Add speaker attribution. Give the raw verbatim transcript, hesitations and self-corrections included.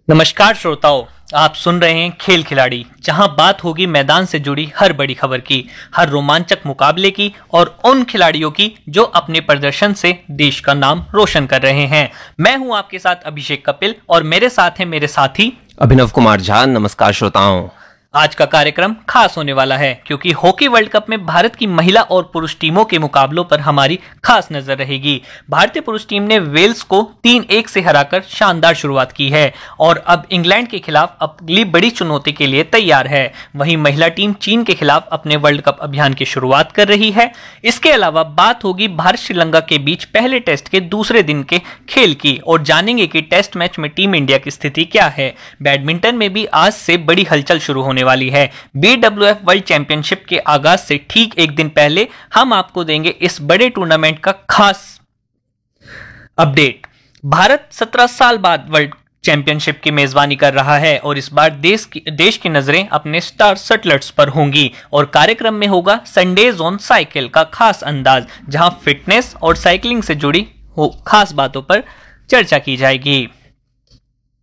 Speaker 1: नमस्कार श्रोताओं, आप सुन रहे हैं खेल खिलाड़ी, जहां बात होगी मैदान से जुड़ी हर बड़ी खबर की, हर रोमांचक मुकाबले की और उन खिलाड़ियों की जो अपने प्रदर्शन से देश का नाम रोशन कर रहे हैं। मैं हूं आपके साथ अभिषेक कपिल और मेरे साथ हैं मेरे साथी
Speaker 2: अभिनव कुमार झा। नमस्कार श्रोताओं।
Speaker 1: आज का कार्यक्रम खास होने वाला है क्योंकि हॉकी वर्ल्ड कप में भारत की महिला और पुरुष टीमों के मुकाबलों पर हमारी खास नजर रहेगी। भारतीय पुरुष टीम ने वेल्स को तीन एक से हराकर शानदार शुरुआत की है और अब इंग्लैंड के खिलाफ अगली बड़ी चुनौती के लिए तैयार है। वहीं महिला टीम चीन के खिलाफ अपने वर्ल्ड कप अभियान की शुरुआत कर रही है। इसके अलावा बात होगी भारत श्रीलंका के बीच पहले टेस्ट के दूसरे दिन के खेल की और जानेंगे कि टेस्ट मैच में टीम इंडिया की स्थिति क्या है। बैडमिंटन में भी आज से बड़ी हलचल शुरू होने वाली है। B W F world championship के आगाज से ठीक एक दिन पहले हम आपको देंगे इस बड़े टूर्नामेंट का खास अपडेट। भारत सत्रह साल बाद वर्ल्ड चैंपियनशिप की मेजबानी कर रहा है और इस बार देश की देश की नजरें अपने स्टार शटलर्स पर होंगी और कार्यक्रम में होगा संडेज ऑन साइकिल का खास अंदाज, जहां फिटनेस और साइकिलिंग से जुड़ी हो खास बातों पर चर्चा की जाएगी।